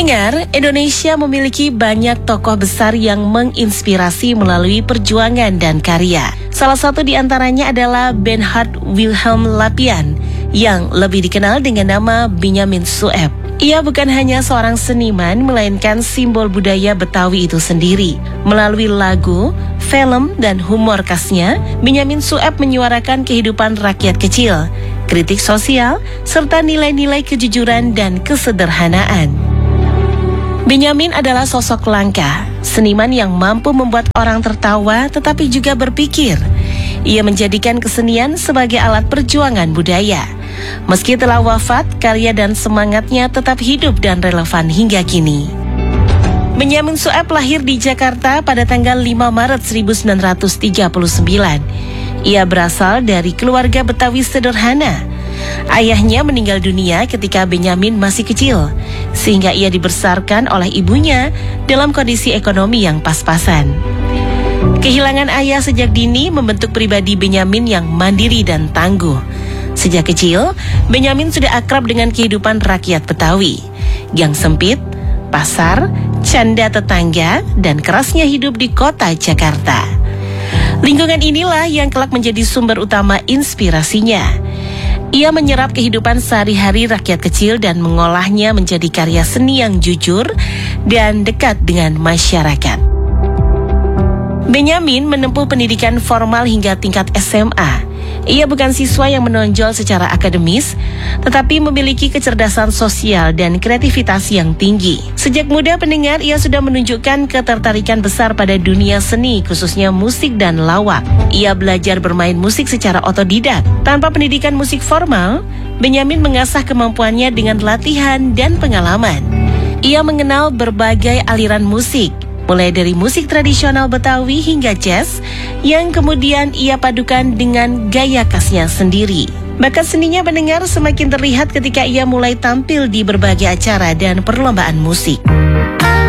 Pendengar, Indonesia memiliki banyak tokoh besar yang menginspirasi melalui perjuangan dan karya. Salah satu di antaranya adalah Bernhard Wilhelm Lappian yang lebih dikenal dengan nama Benyamin Sueb. Ia bukan hanya seorang seniman, melainkan simbol budaya Betawi itu sendiri. Melalui lagu, film, dan humor khasnya, Benyamin Sueb menyuarakan kehidupan rakyat kecil, kritik sosial, serta nilai-nilai kejujuran dan kesederhanaan. Benyamin adalah sosok langka, seniman yang mampu membuat orang tertawa tetapi juga berpikir. Ia menjadikan kesenian sebagai alat perjuangan budaya. Meski telah wafat, karya dan semangatnya tetap hidup dan relevan hingga kini. Benyamin Sueb lahir di Jakarta pada tanggal 5 Maret 1939. Ia berasal dari keluarga Betawi sederhana. Ayahnya meninggal dunia ketika Benyamin masih kecil, sehingga ia dibesarkan oleh ibunya dalam kondisi ekonomi yang pas-pasan. Kehilangan ayah sejak dini membentuk pribadi Benyamin yang mandiri dan tangguh. Sejak kecil, Benyamin sudah akrab dengan kehidupan rakyat Betawi, gang sempit, pasar, canda tetangga, dan kerasnya hidup di kota Jakarta. Lingkungan inilah yang kelak menjadi sumber utama inspirasinya. Ia menyerap kehidupan sehari-hari rakyat kecil dan mengolahnya menjadi karya seni yang jujur dan dekat dengan masyarakat. Benyamin menempuh pendidikan formal hingga tingkat SMA. Ia bukan siswa yang menonjol secara akademis, tetapi memiliki kecerdasan sosial dan kreativitas yang tinggi. Sejak muda pendengar, ia sudah menunjukkan ketertarikan besar pada dunia seni, khususnya musik dan lawak. Ia belajar bermain musik secara otodidak. Tanpa pendidikan musik formal, Benyamin mengasah kemampuannya dengan latihan dan pengalaman. Ia mengenal berbagai aliran musik, mulai dari musik tradisional Betawi hingga jazz, yang kemudian ia padukan dengan gaya khasnya sendiri. Bakat seninya pendengar semakin terlihat ketika ia mulai tampil di berbagai acara dan perlombaan musik.